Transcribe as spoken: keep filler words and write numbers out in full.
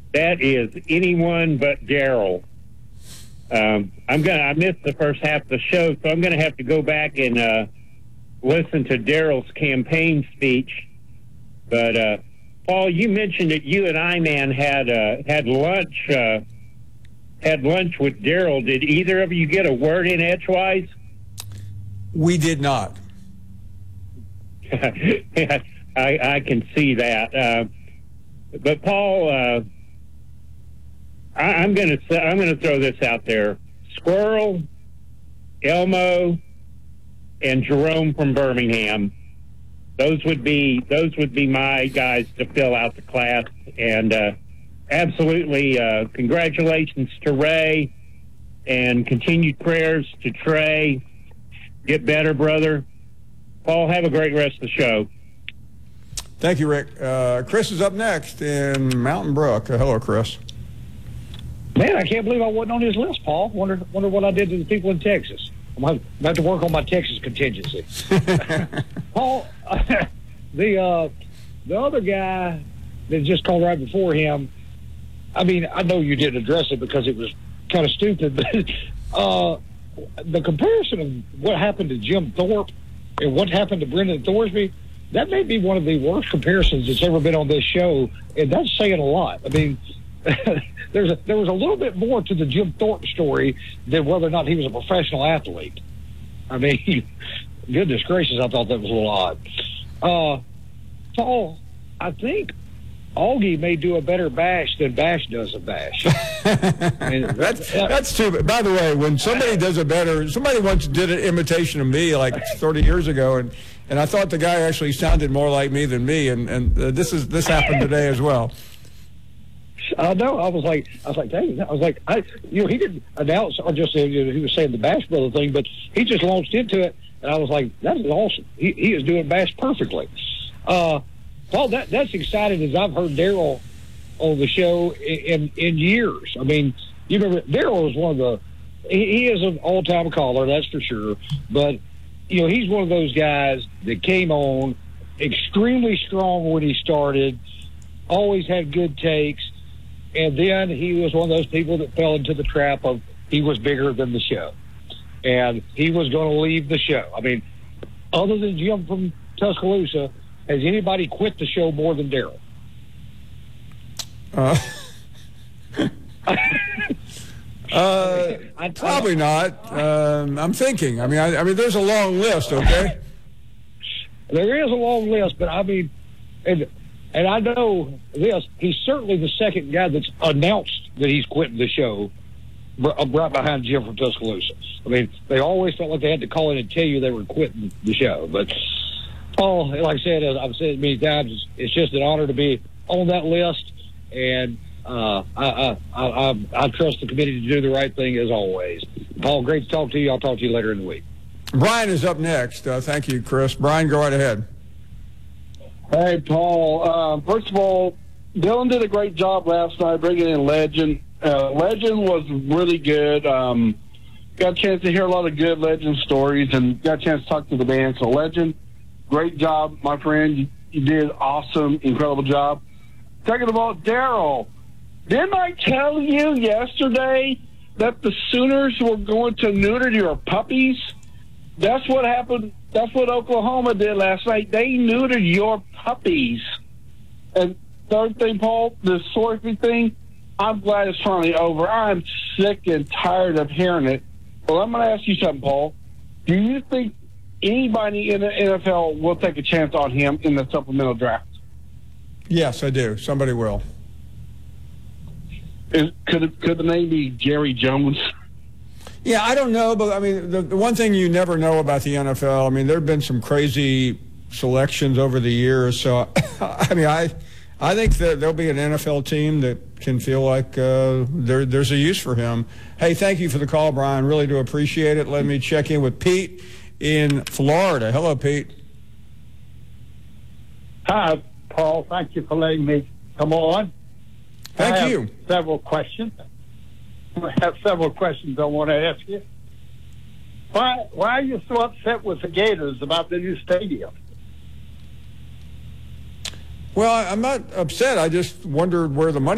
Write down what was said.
That is anyone but Daryl. Um, I'm gonna. I missed the first half of the show, so I'm gonna have to go back and uh, listen to Daryl's campaign speech. But uh, Paul, you mentioned that you and I man had uh, had lunch uh, had lunch with Daryl. Did either of you get a word in edgewise? We did not. I, I can see that. Uh, but Paul, uh, I, I'm going to I'm going to throw this out there: Squirrel, Elmo, and Jerome from Birmingham. Those would be those would be my guys to fill out the class. And uh, absolutely, uh, congratulations to Ray, and continued prayers to Trey. Get better, brother. Paul, have a great rest of the show. Thank you, Rick. Uh, Chris is up next in Mountain Brook. Uh, hello, Chris. Man, I can't believe I wasn't on his list, Paul. Wonder, wonder what I did to the people in Texas. I'm going to have to work on my Texas contingency. Paul, uh, the uh, the other guy that just called right before him, I mean, I know you didn't address it because it was kind of stupid, but uh, the comparison of what happened to Jim Thorpe and what happened to Brendan Thorsby, that may be one of the worst comparisons that's ever been on this show, and that's saying a lot. I mean, there's a, there was a little bit more to the Jim Thorpe story than whether or not he was a professional athlete. I mean, goodness gracious, I thought that was a little odd. Uh, Paul, I think Augie may do a better bash than Bash does a bash. And that's that's true. By the way, when somebody does a better, somebody once did an imitation of me like thirty years ago, and, and I thought the guy actually sounded more like me than me, and and uh, this is this happened today as well. I know. I was like, I was like, dang. I was like, I, you know, he didn't announce or just uh, you know, he was saying the Bash Brother thing, but he just launched into it, and I was like, that is awesome. He he is doing Bash perfectly. Uh, Paul, that that's exciting as I've heard Daryl on the show in, in in years. I mean, you remember Daryl is one of the he, he is an all time caller, that's for sure. But you know, he's one of those guys that came on extremely strong when he started, always had good takes. And then he was one of those people that fell into the trap of he was bigger than the show. And he was going to leave the show. I mean, other than Jim from Tuscaloosa, has anybody quit the show more than Daryl? Uh, uh, I, probably not. Um, I'm thinking. I mean, I, I mean, there's a long list, okay? There is a long list, but I mean, and And I know this, he's certainly the second guy that's announced that he's quitting the show right behind Jim from Tuscaloosa. I mean, they always felt like they had to call in and tell you they were quitting the show. But, oh, like I said, as I've said many times, it's just an honor to be on that list. And uh, I, I, I, I trust the committee to do the right thing as always. Paul, great to talk to you. I'll talk to you later in the week. Brian is up next. Uh, thank you, Chris. Brian, go right ahead. Hey, Paul. Uh, first of all, Dylan did a great job last night bringing in Legend. Uh, Legend was really good. Um, got a chance to hear a lot of good Legend stories and got a chance to talk to the band. So, Legend, great job, my friend. You, you did awesome, incredible job. Second of all, Daryl, didn't I tell you yesterday that the Sooners were going to neuter your puppies? That's what happened. That's what Oklahoma did last night. They neutered your puppies. And third thing, Paul, the Sorky thing, I'm glad it's finally over. I'm sick and tired of hearing it. Well, I'm going to ask you something, Paul. Do you think anybody in the N F L will take a chance on him in the supplemental draft? Yes, I do. Somebody will. Is, could it, could the name be Jerry Jones? Yeah, I don't know, but I mean, the, the one thing you never know about the N F L, I mean, there have been some crazy selections over the years. So, I mean, I I think that there'll be an N F L team that can feel like uh, there there's a use for him. Hey, thank you for the call, Brian. Really do appreciate it. Let me check in with Pete in Florida. Hello, Pete. Hi, Paul. Thank you for letting me come on. Thank I have you. Several questions. I have several questions I want to ask you. Why, why are you so upset with the Gators about the new stadium? Well, I'm not upset. I just wondered where the money